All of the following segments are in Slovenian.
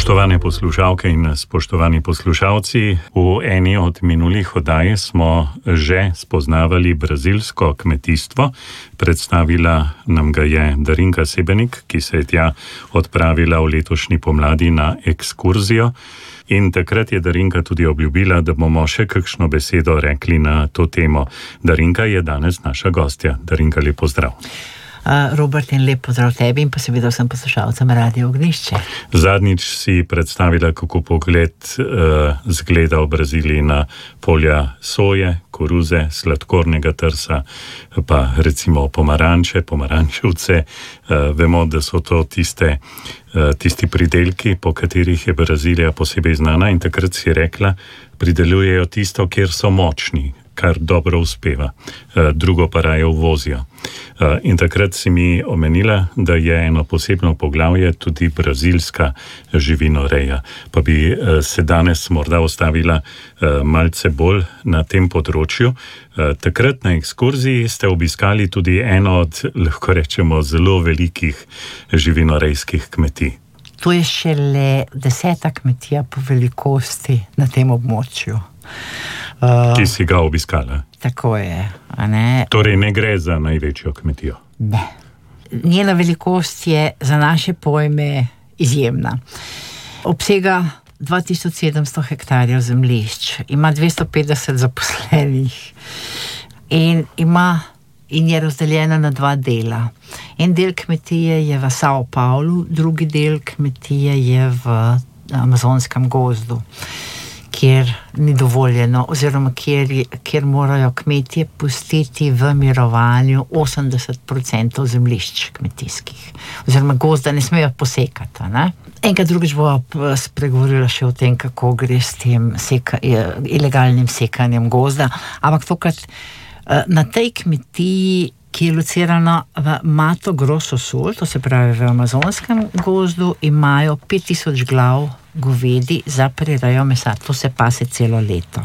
Spoštovane poslušalke in spoštovani poslušalci, v eni od minulih oddaj smo že spoznavali brazilsko kmetijstvo. Predstavila nam ga je Darinka Sebenik, ki se je tja odpravila v letošnji pomladi na ekskurzijo. In takrat je Darinka tudi obljubila, da bomo še kakšno besedo rekli na to temo. Darinka je danes naša gostja. Darinka, lep pozdrav. Robert, in lep pozdrav tebi in pa seveda vsem poslušalcem Radio Ognjišče. Zadnjič si predstavila, kako pogled zgleda v Braziliji na polja soje, koruze, sladkornega trsa, pa recimo pomarančevce. Vemo, da so to tisti pridelki, po katerih je Brazilija posebej znana, in takrat si rekla, pridelujejo tisto, kjer so močni, kar dobro uspeva, drugo pa raje uvozijo. In takrat si mi omenila, da je eno posebno poglavje tudi brazilska živinoreja. Pa bi se danes morda ostavila malce bolj na tem področju. Takrat na ekskurziji ste obiskali tudi eno od, lahko rečemo, zelo velikih živinorejskih kmetij. To je šele 10. kmetija po velikosti na tem območju. Ki si ga obiskala. Tako je, a ne? Torej ne gre za največjo kmetijo. Ne. Njena velikost je za naše pojme izjemna. Obsega 2700 hektarjev zemljišč, ima 250 zaposlenih in je razdeljena na dva dela. En del kmetije je v São Paulo, drugi del kmetije je v amazonskem gozdu, kjer ni dovoljeno, oziroma kjer morajo kmetje pustiti v mirovanju 80% zemljišč kmetijskih. Oziroma gozda ne smejo posekati. Ne? Enkrat drugič bo spregovorila še o tem, kako gre s tem ilegalnim sekanjem gozda. Ampak tokrat na tej kmetiji, ki je locirana v Mato Grosso Sul, to se pravi v amazonskem gozdu, imajo 5000 glav govedi za prirejo mesa. To se pase celo leto.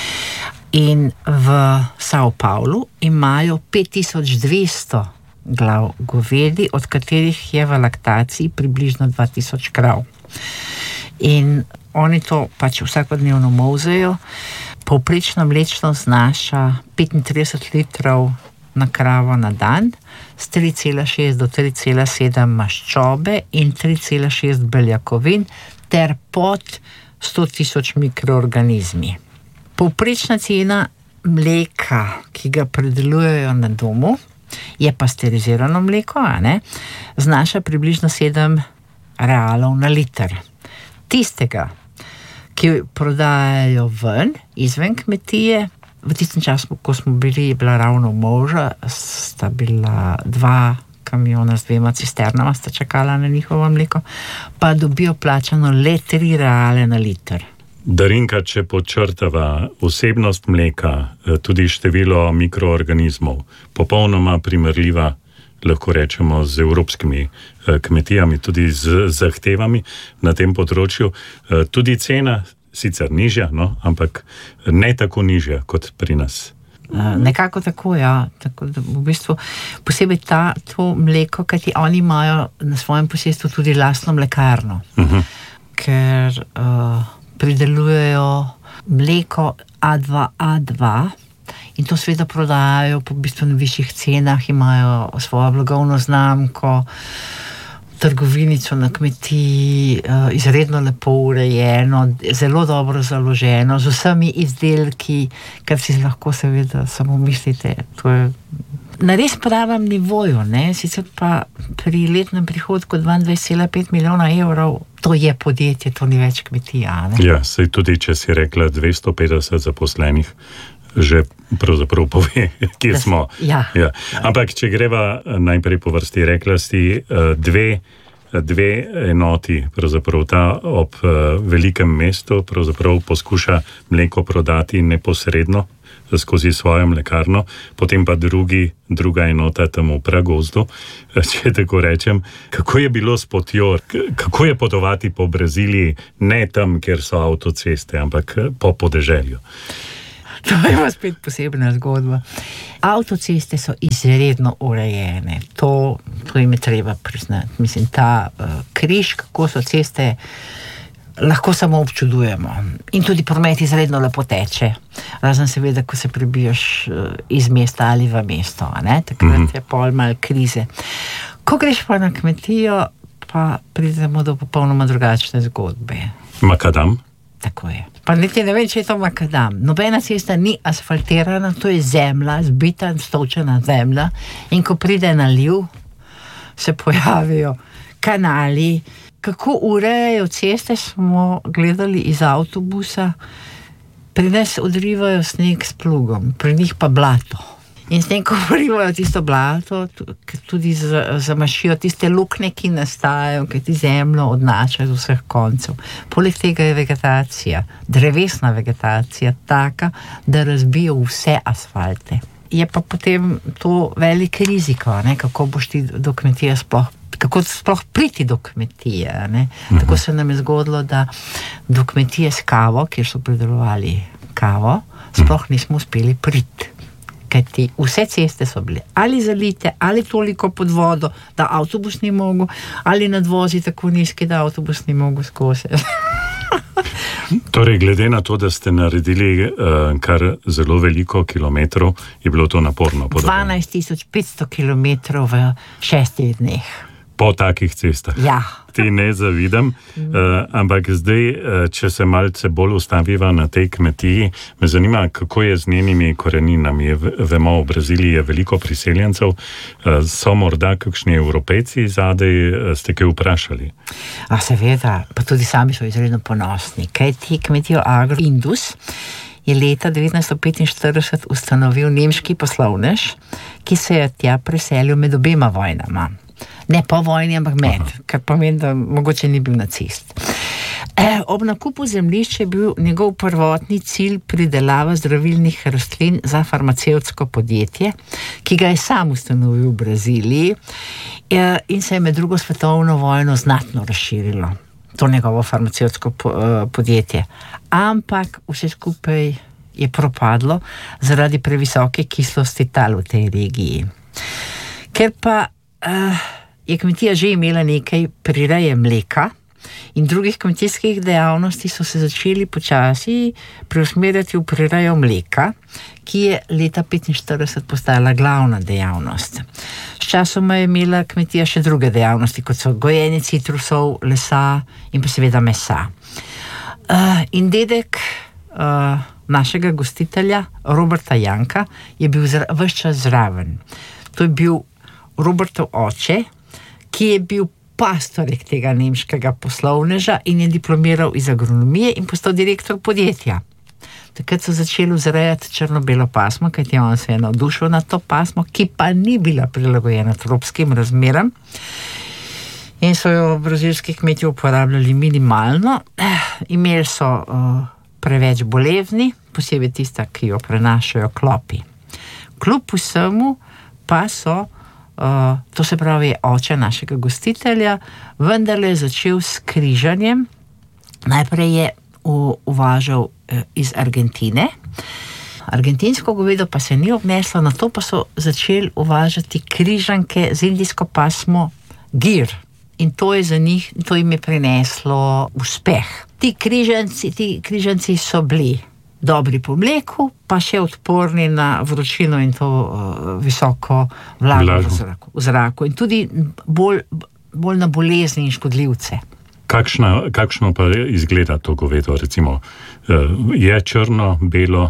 In v São Paulo imajo 5200 glav govedi, od katerih je v laktaciji približno 2000 krav. In oni to pač vsakodnevno molzejo. Povprečna mlečnost znaša 35 litrov na kravo na dan, s 3,6 do 3,7 maščobe in 3,6 beljakovin ter pod 100,000 mikroorganizmi. Povprečna cena mleka, ki ga predelujejo na domu, je pasterizirano mleko, znaša približno 7 realov na liter. Tistega, ki prodajajo ven, izven kmetije, v tistem času, ko smo bili, je bila ravno moža, sta bila 2 kamiona z 2 cisternama, sta čakala na njihovo mleko, pa dobijo plačano le 3 reale na liter. Darinka, če počrtava vsebnost mleka, tudi število mikroorganizmov, popolnoma primerljiva, lahko rečemo, z evropskimi kmetijami, tudi z zahtevami na tem področju, tudi cena sicer nižja, ampak ne tako nižja kot pri nas. Nekako tako, ja. Tako, v bistvu, posebej to mleko, kajti oni imajo na svojem posestvu tudi lastno mlekarno, ker pridelujejo mleko A2A2 in to seveda prodajajo po bistvu na višjih cenah, imajo svojo blagovno znamko, trgovinico na kmetiji, izredno lepo urejeno, zelo dobro založeno, z vsemi izdelki, kar si lahko seveda samo mislite. To je na res pravem nivoju, sicer pa pri letnem prihodku 22,5 milijona evrov, to je podjetje, to ni več kmetija. Ja, saj tudi, če si rekla 250 zaposlenih, že pravzaprav pove, kje smo. Ja. Ampak, če greva najprej po vrsti, rekla si dve enoti, pravzaprav ta ob velikem mestu, pravzaprav poskuša mleko prodati neposredno skozi svojo mlekarno, potem pa druga enota tam v pragozdu, če tako rečem. Kako je bilo s potjo? Kako je potovati po Braziliji, ne tam, kjer so avtoceste, ampak po podeželju? To je pa spet posebna zgodba. Avtoceste so izredno urejene. To jim je treba priznati. Mislim, ta križ, kako so ceste lahko samo občudujemo. In tudi promet izredno lepo teče. Razen seveda, ko se prebiješ iz mesta ali v mesto, ne? Takrat je pol malo krize. Ko greš pa na kmetijo, pa pridemo do popolnoma drugačne zgodbe. Makadam? Tako je. Pa niti ne vem, če je to makadam. Nobena cesta ni asfaltirana, to je zemlja, zbita in stolčena zemlja. In ko pride naliv, se pojavijo kanali. Kako urejajo ceste, smo gledali iz avtobusa. Pri nas odrivajo sneg s plugom, pri njih pa blato. In s tem, ko odrivajo tisto blato, tudi zamašijo tiste luknje, ki nastajajo, ki ti zemljo odnašajo z vseh koncev. Poleg tega je vegetacija, drevesna vegetacija, taka, da razbijo vse asfalte. Je pa potem to velik riziko, ne? Kako boš ti do kmetije kako sploh priti do kmetije, ne? Tako se nam je zgodilo, da do kmetije s kavo, kjer so pridelovali kavo, sploh nismo uspeli priti. Kajti vse ceste so bile ali zalite, ali toliko pod vodo, da avtobus ni mogel, ali nadvozi tako nizki, da avtobus ni mogel skozi. Torej, glede na to, da ste naredili kar zelo veliko kilometrov, je bilo to naporno. 12.500 kilometrov v 6 dneh. Po takih cestah. Ja. Ti ne zavidam, ampak zdaj, če se malce bolj ustaviva na tej kmetiji, me zanima, kako je z njenimi koreninami. Vemo, v Braziliji je veliko priseljencev, so morda kakšni Evropejci zadaj, ste kaj vprašali? A seveda, pa tudi sami so izredno ponosni. Kajti kmetijo Agroindus je leta 1945 ustanovil nemški poslovnež, ki se je tja preselil med obema vojnama. Ne po vojni, ampak med, kar pomeni, da mogoče ni bil nacist. Ob nakupu zemljišča je bil njegov prvotni cilj pridelava zdravilnih rastlin za farmacevtsko podjetje, ki ga je sam ustanovil v Braziliji in se je med drugo svetovno vojno znatno razširilo. To njegovo farmacevtsko podjetje. Ampak vse skupaj je propadlo zaradi previsoke kislosti tal v tej regiji. Ker pa je kmetija že imela nekaj prireje mleka in drugih kmetijskih dejavnosti, so se začeli počasi preusmerjati v prirejo mleka, ki je leta 1945 postala glavna dejavnost. Sčasoma je imela kmetija še druge dejavnosti, kot so gojenje citrusov, lesa in pa seveda mesa. In dedek našega gostitelja, Roberta Janka, je bil ves čas zraven. To je bil Robertov oče, ki je bil pastorek tega nemškega poslovneža in je diplomiral iz agronomije in postal direktor podjetja. Takrat so začeli vzrejati črno-belo pasmo, kajti on se je navdušil na to pasmo, ki pa ni bila prilagojena tropskim razmeram. In so jo brazilski kmetje uporabljali minimalno. Imeli so preveč bolezni, posebej tista, ki jo prenašajo klopi. Kljub vsemu pa so to se pravi oče našega gostitelja, vendarle je začel s križanjem. Najprej je uvažal iz Argentine. Argentinsko govedo pa se ni obneslo, na to pa so začeli uvažati križanke z indijsko pasmo gir. In to je za njih, to jim je prineslo uspeh. Ti križanci so bili dobri po mleku, pa še odporni na vročino in to visoko vlago v zraku. In tudi bolj na bolezni in škodljivce. Kakšno pa izgleda to govedo, recimo? Je črno, belo?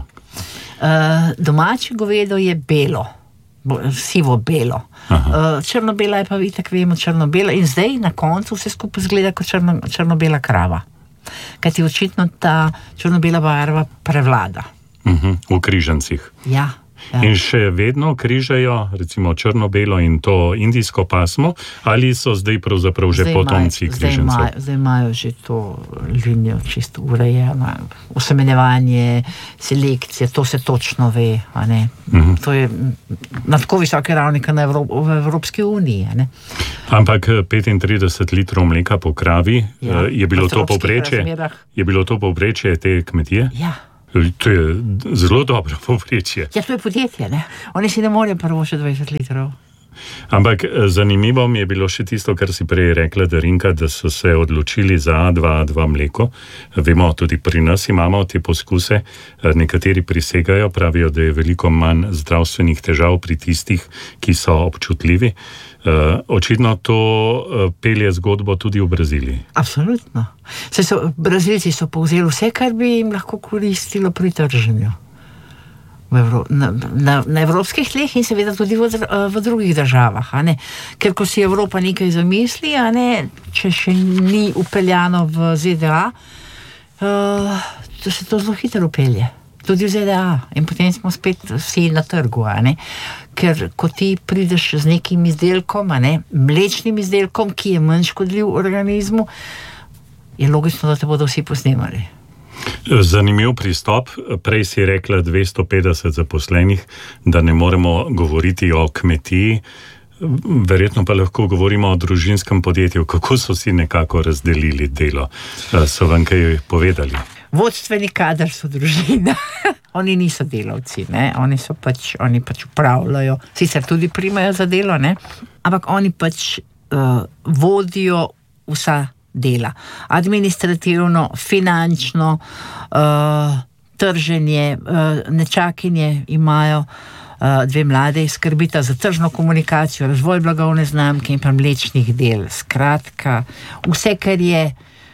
Domače govedo je belo. Sivo-belo. Črno-bela je pa, itak vemo, črno-bela. In zdaj na koncu vse skupaj izgleda kot črno-bela krava. Kajti očitno ta črno-bela barva prevlada. V križancih. Ja. In še vedno križajo, recimo črno-belo in to indijsko pasmo, ali so zdaj pravzaprav že potomci križancev? Zdaj imajo že to linijo čisto urejeno. Osemenjevanje, selekcija, to se točno ve. To je na tako visoke ravni, kot v Evropski uniji. Ampak 35 litrov mleka po kravi, je bilo to povprečje? Je bilo to povprečje te kmetije? Ja. To je zelo dobro povprečje. Ja, to je podjetje, ne? Oni si ne morejo prvo še 20 litrov. Ampak zanimivo mi je bilo še tisto, kar si prej rekla, Darinka, da so se odločili za A2 mleko. Vemo, tudi pri nas imamo te poskuse, nekateri prisegajo, pravijo, da je veliko manj zdravstvenih težav pri tistih, ki so občutljivi. Očitno to pelje zgodbo tudi v Braziliji. Absolutno. Brazilci so povzeli vse, kar bi jim lahko koristilo pri trženju. Na evropskih tleh in seveda tudi v drugih državah. Ker ko si Evropa nekaj zamisli, če še ni upeljano v ZDA, to se to zelo hitro upelje. Tudi v ZDA. In potem smo spet vsi na trgu. Ker ko ti prideš z nekim izdelkom, mlečnim izdelkom, ki je manj škodljiv organizmu, je logično, da te bodo vsi posnemali. Zanimiv pristop. Prej si rekla 250 zaposlenih, da ne moremo govoriti o kmetiji. Verjetno pa lahko govorimo o družinskem podjetju. Kako so si nekako razdelili delo? So vam kaj povedali? Vodstveni kader so družina. Oni niso delavci, Oni pač upravljajo, sicer tudi primajo za delo, ampak oni pač vodijo vsa dela. Administrativno, finančno, trženje, nečakinje imajo, dve mlade skrbita za tržno komunikacijo, razvoj blagovne znamke in pa mlečnih del. Skratka, vse, kar je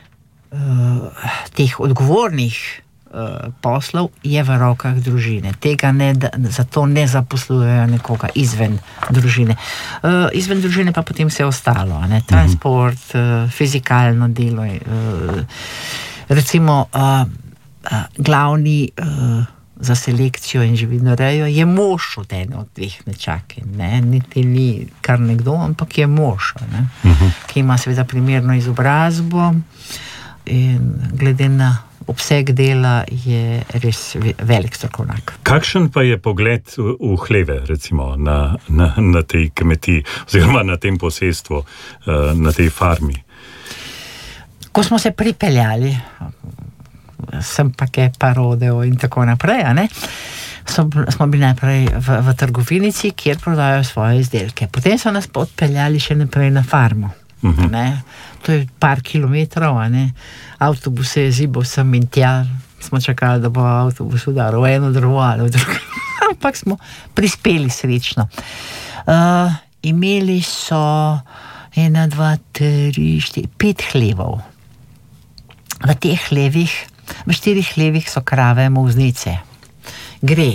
teh odgovornih poslov, je v rokah družine. Zato ne zaposlujejo nekoga izven družine. Izven družine pa potem vse ostalo. Transport, fizikalno delo. Recimo, glavni za selekcijo in živinorejo je mož od ene od dveh nečakin. Niti ni kar nekdo, ampak je mož, ki ima seveda primerno izobrazbo in glede na obseg dela je res velik strokovnjak. Kakšen pa je pogled v hleve, recimo, na tej kmetiji, oziroma na tem posestvu, na tej farmi? Ko smo se pripeljali, sem pa kaj parodeo in tako naprej, smo bili najprej v trgovinici, kjer prodajajo svoje izdelke. Potem so nas pa odpeljali še naprej na farmo. To je par kilometrov, avtobus se je zibal sem in tja, smo čakali, da bo avtobus udaril eno drevo ali v drugo, ampak smo prispeli srečno. Imeli so 1, 2, 3, 4, 5 hlevov. V teh hlevih, v 4 hlevih so krave molznice. Gre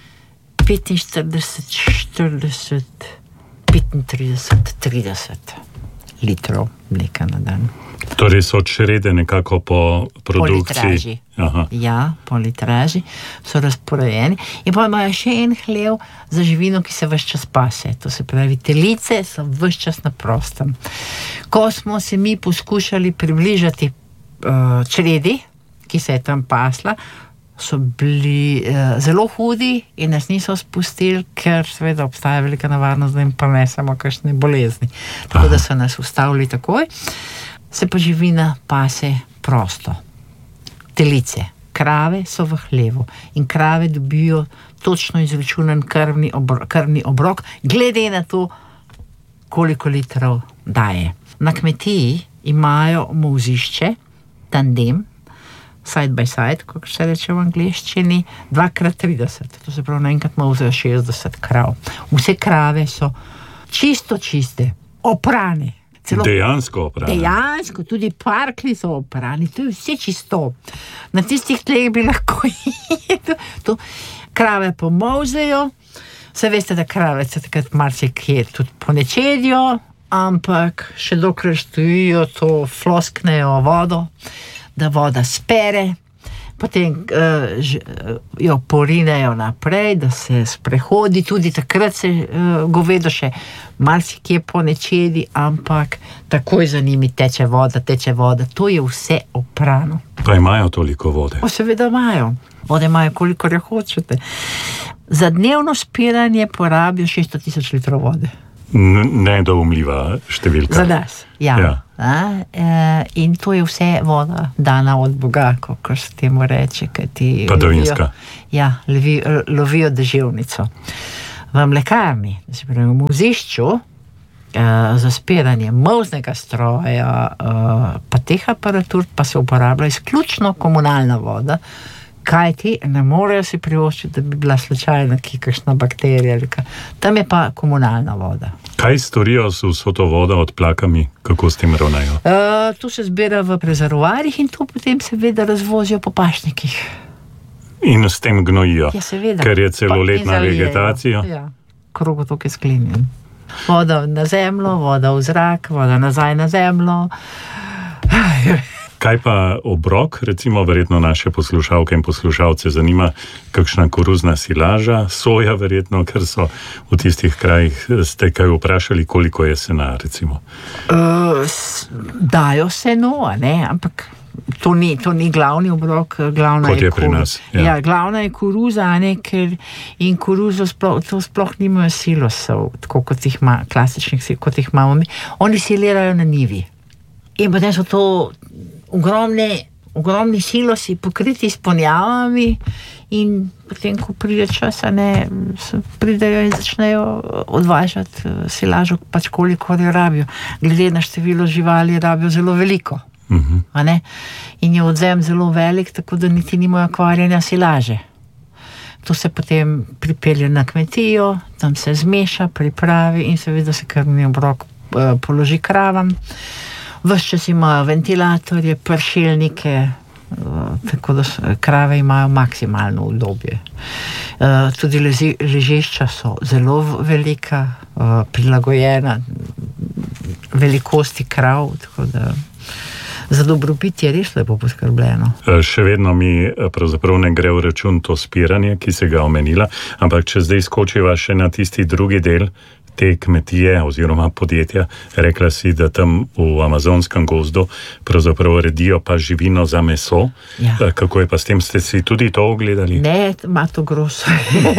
45, 40, 35, 30 litrov mleka na dan. Torej so črede nekako po produkciji. Po litraži so razporejeni. In pa imajo še en hlev za živino, ki se ves čas pase. To se pravi, telice so ves čas na prostem. Ko smo se mi poskušali približati čredi, ki se je tam pasla, so bili zelo hudi in nas niso spustili, ker seveda obstaja velika nevarnost, da jim prinesemo kakšne bolezni. Tako da so nas ustavili takoj. Se pa živina pase prosto. Telice, krave so v hlevu in krave dobijo točno izračunan krvni obrok, glede na to, koliko litrov daje. Na kmetiji imajo molzišče, tandem, side by side, kako se reče v angleščini, 2x30. To se pravi, naenkrat molzejo 60 krav. Vse krave so čiste, oprane. Dejansko oprane. Dejansko, tudi parkli so oprani, to je vse čisto. Na tistih tleh bi lahko to krave pomolzejo. Se veste, da krave se takrat marsikje tudi ponečedijo, ampak še dokler stojijo, to flosknejo vodo, da voda spere, potem jo porinejo naprej, da se sprehodi, tudi takrat se govedo še marsikje ponečedi, ampak takoj za njimi teče voda, to je vse oprano. Pa imajo toliko vode? Seveda imajo. Vode imajo, kolikor jo hočete. Za dnevno spiranje porabijo 600,000 litrov vode. Nedoumljiva številka. Za nas, ja. In to je vse voda dana od Boga, kako se temu reče. Padavinska. Lovijo deževnico v mlekarni, se pravi v muzišču, za spiranje molznega stroja, pa teh aparatur pa se uporablja izključno komunalna voda, kajti ne morejo si privoščiti, da bi bila slučajno kakšna bakterija. Tam je pa komunalna voda. Kaj storijo z vso to vodo odplakami? Kako s tem ravnajo? To se zbira v rezervoarjih in to potem seveda razvozijo po pašnikih. In s tem gnojijo? Ja, seveda. Ker je celoletna vegetacija? Ja, krogotok je sklenjen. Voda na zemljo, voda v zrak, voda nazaj na zemljo. Kaj pa obrok, recimo, verjetno naše poslušalke in poslušalce zanima, kakšna koruzna silaža, soja verjetno, ker so v tistih krajih, ste kaj vprašali, koliko je sena, recimo? Dajo seno, ne, ampak to ni glavni obrok, glavna kot je pri nas. Ja, glavna je koruza, ne, ker in koruzo sploh nimajo silosov, tako kot jih ima, klasičnih, kot jih imamo mi. Oni silirajo na njivi. In potem so to ogromni silosi pokriti s ponjavami in potem, ko pride čas, pridejo in začnejo odvažati silažo, pač koliko jo rabijo. Glede na število živali rabijo zelo veliko. A ne? In je odzem zelo velik, tako da niti nimajo kvarjenja silaže. To se potem pripelje na kmetijo, tam se zmeša, pripravi in seveda se krmni obrok položi kravam. Ves čas imajo ventilatorje, pršilnike, tako da krave imajo maksimalno udobje. Tudi ležišča so zelo velika, prilagojena velikosti krav, tako da za dobrobit je res lepo poskrbljeno. Še vedno mi pravzaprav ne gre v račun to spiranje, ki se ga omenila, ampak če zdaj skočiva še na tisti drugi del te kmetije oziroma podjetja, rekla si, da tam v amazonskem gozdu pravzaprav redijo pa živino za meso. Ja. Kako je pa s tem? Ste si tudi to ogledali? Ne, ima to groso.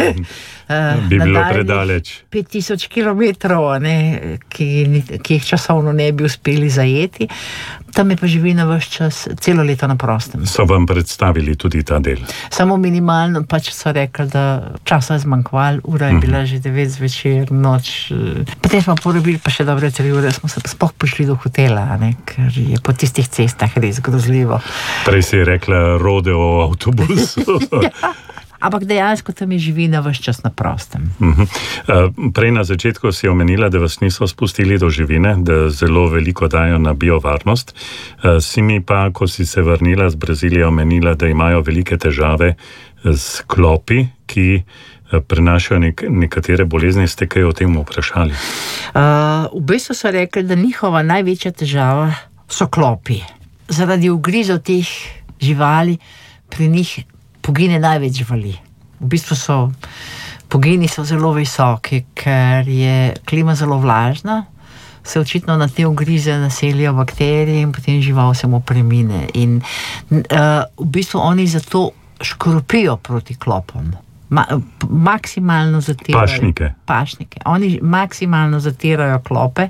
Bi bilo predaleč. 5000 kilometrov, ki jih časovno ne bi uspeli zajeti. Tam je pa živina ves čas, celo leto na prostem. So vam predstavili tudi ta del? Samo minimalno, pač so rekli, da časa je zmanjkval, ura je bila že 9 zvečer, noč. Potem smo porabili pa še dobre 3 ure, smo se sploh prišli do hotela, ker je po tistih cestah res grozljivo. Prej si rekla rodeo avtobus. Ampak dejansko tam je živina ves čas na prostem. Prej na začetku si omenila, da vas niso spustili do živine, da zelo veliko dajo na biovarnost. Si mi pa, ko si se vrnila z Brazilije, omenila, da imajo velike težave s klopi, ki prenašajo nekatere bolezni. Ste kaj o tem vprašali? V bistvu so rekli, da njihova največja težava so klopi. Zaradi ugrizov teh živali pri njih pogine največ živali. V bistvu pogini so zelo visoki, ker je klima zelo vlažna, se očitno na te ugrize naselijo bakterije in potem žival se mu premine. In v bistvu oni zato škropijo proti klopom. Maksimalno zatirajo pašnike. Oni maksimalno zatirajo klope,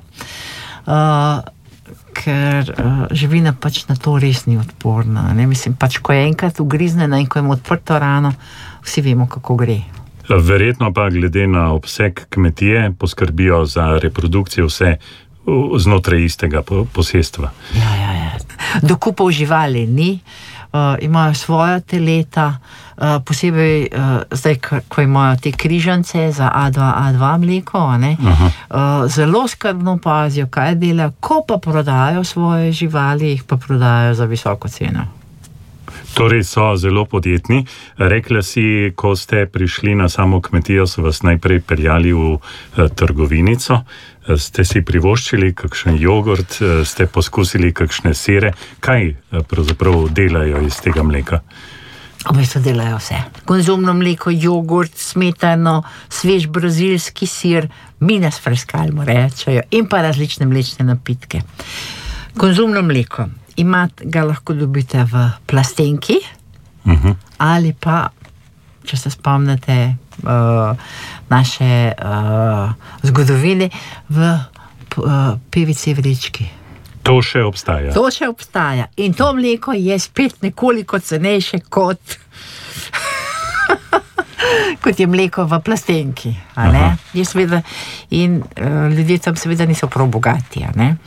ker živina pač na to res ni odporna. Mislim, pač ko je enkrat ugriznena in ko je odprto rano, vsi vemo, kako gre. Verjetno pa glede na obseg kmetije poskrbijo za reprodukcijo vse znotraj istega posestva. Ja. Dokupov živali ni, imajo svoja teleta, posebej zdaj, ko imajo te križance za A2 mleko, zelo skrbno pazijo, kaj delajo, ko pa prodajo svoje živali, jih pa prodajo za visoko ceno. Torej so zelo podjetni. Rekla si, ko ste prišli na samo kmetijo, so vas najprej peljali v trgovinico. Ste si privoščili kakšen jogurt, ste poskusili kakšne sire. Kaj pravzaprav delajo iz tega mleka? V bistvu delajo vse. Konzumno mleko, jogurt, smetano, svež brazilski sir, minas freskalmo rečejo, in pa različne mlečne napitke. Konzumno mleko. Ga lahko dobite v plastenki, ali pa, če se spomnite naše zgodovine, v PVC vrečki. To še obstaja? To še obstaja. In to mleko je spet nekoliko cenejše kot kot je mleko v plastenki. A ne? Je seveda, in ljudje tam seveda niso prav bogati. A ne?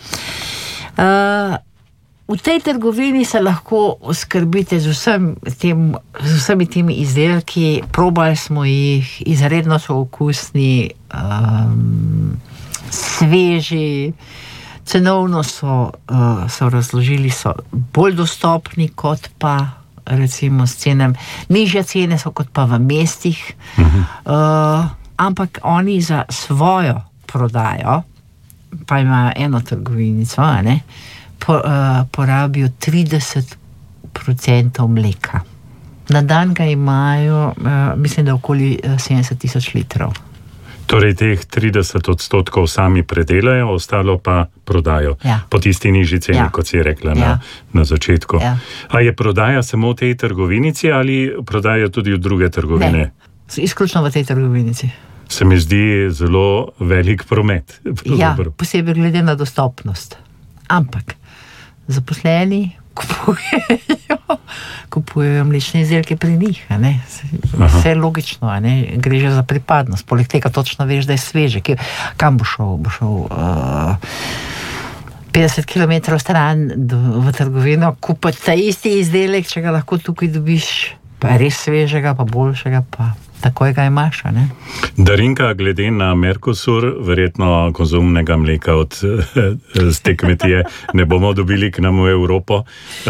V tej trgovini se lahko oskrbite z vsemi temi izdelki. Probali smo jih, izredno so okusni, sveži, cenovno so razložili, so bolj dostopni kot pa recimo s cenami. Nižje cene so kot pa v mestih, ampak oni za svojo prodajo, pa imajo eno trgovinico, ne, porabijo 30% mleka. Na dan ga imajo, mislim, da okoli 70,000 litrov. Torej, teh 30% sami predelajo, ostalo pa prodajo. Ja. Po tisti nižji ceni, kot si rekla na začetku. Ja. A je prodaja samo v tej trgovinici ali prodajo tudi v druge trgovine? Ne, izključno v tej trgovinici. Se mi zdi zelo velik promet. Ja, posebej glede na dostopnost. Ampak zaposleni kupujejo mlečne izdelke pri njih. Ne? Vse logično, ne? Gre že za pripadnost. Poleg tega točno veš, da je sveže. Kam bo šel? Bo šel 50 km stran v trgovino kupiti ta isti izdelek, če ga lahko tukaj dobiš, pa res svežega, pa boljšega, pa takoj ga imaš, ne? Darinka, glede na Mercosur, verjetno konzumnega mleka z te kmetije ne bomo dobili k nam v Evropo.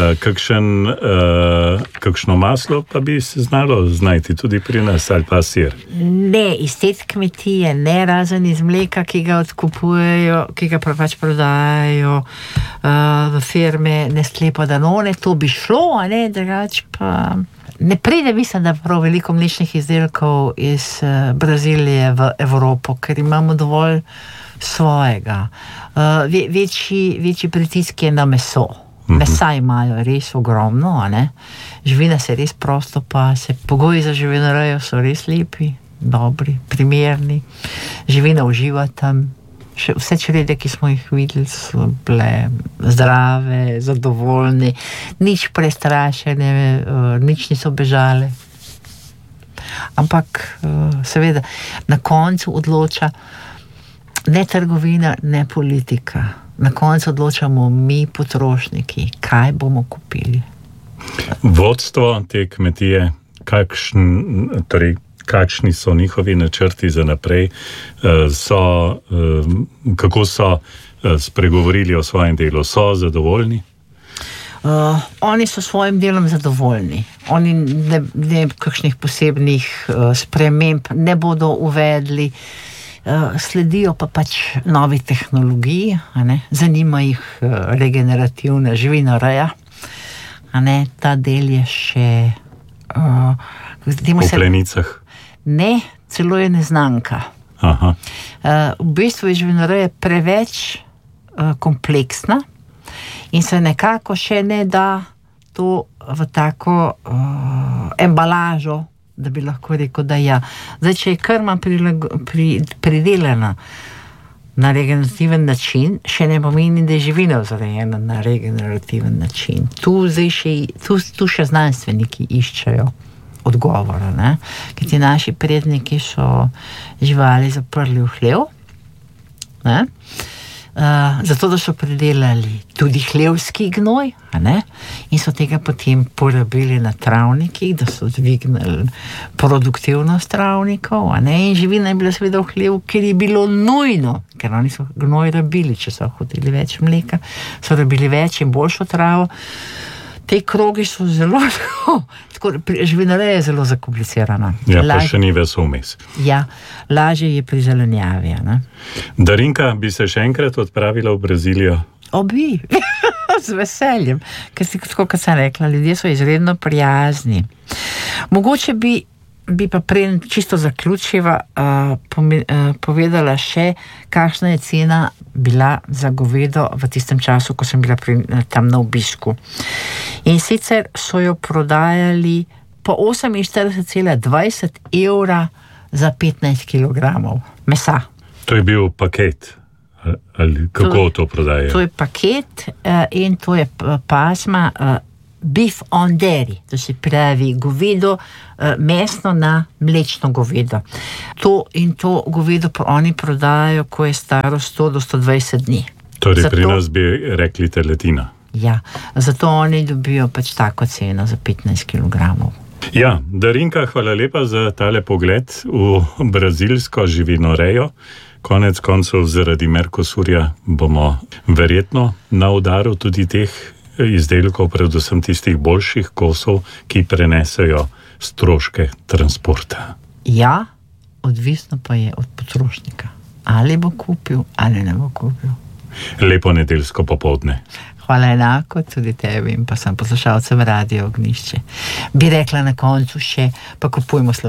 Kakšno maslo pa bi se znalo znajti tudi pri nas, ali pa sir? Ne, iz te kmetije, ne, razen iz mleka, ki ga odkupujejo, ki ga pač prodajajo v firme Nestlé pa Danone, to bi šlo, a ne, drugače pa ne pride, mislim, da prav veliko mlečnih izdelkov iz Brazilije v Evropo, ker imamo dovolj svojega. Večji pritisk je na meso. Mesa imajo res ogromno, a ne? Živina se res prosto pase, pogoji za živinorejo so res lepi, dobri, primerni. Živina uživa tam. Vse črede, ki smo jih videli, so bile zdrave, zadovoljne, nič prestrašene, nič niso bežale. Ampak seveda na koncu odloča ne trgovina, ne politika. Na koncu odločamo mi, potrošniki, kaj bomo kupili. Vodstvo te kmetije, kakšni so njihovi načrti za naprej, kako so spregovorili o svojem delu, so zadovoljni? Oni so svojim delom zadovoljni. Oni ne kakšnih posebnih sprememb ne bodo uvedli, sledijo pa pač novi tehnologiji, a ne? Zanima jih regenerativna živinoreja, a ne? Ta del je še v plenicah. Ne, celo je neznanka. Aha. V bistvu je živinoreja preveč kompleksna in se nekako še ne da to v tako embalažo, da bi lahko rekel, da ja. Zdaj, če je krma pridelana na regenerativen način, še ne pomeni, da je živina vzrejena na regenerativen način. Tu še znanstveniki iščejo odgovora, ne? Ker ti naši predniki so živali zaprli v hlev, ne? Zato, da so pridelali tudi hlevski gnoj, ne? In so tega potem porabili na travnikih, da so dvignili produktivnost travnikov, ne? In živina je bila seveda v hlevu, ker je bilo nujno, ker oni so gnoj rabili, če so hoteli več mleka, so rabili več in boljšo travo. Te krogi so zelo, živinoreja je zelo zakomplicirana. Ja, pa še ni ves vmes. Ja, lažje je pri zelenjavi, ne? Darinka, bi se še enkrat odpravila v Brazilijo? Bi, z veseljem. Ker tako, kot sem rekla, ljudje so izredno prijazni. Mogoče bi pa prej čisto zaključiva povedala še, kakšna je cena bila za govedo v tistem času, ko sem bila tam na obisku. In sicer so jo prodajali po 48,20 evra za 15 kilogramov mesa. To je bil paket? Ali kako to prodajajo? To je paket in to je pasma beef on dairy, to se pravi govedo, mesno na mlečno govedo. To govedo pa oni prodajajo, ko je staro 100 do 120 dni. Torej, pri nas bi rekli teletina. Ja, zato oni dobijo pač tako ceno za 15 kilogramov. Ja, Darinka, hvala lepa za tale pogled v brazilsko živinorejo. Konec koncev zaradi Mercosurja bomo verjetno na udaru tudi teh izdelkov, predvsem tistih boljših kosov, ki prenesejo stroške transporta. Ja, odvisno pa je od potrošnika. Ali bo kupil, ali ne bo kupil. Lepo nedeljsko popoldne. Hvala enako tudi tebi in pa sem poslušalcem Radio Ognjišče. Bi rekla na koncu še, pa kupujmo Slovensko.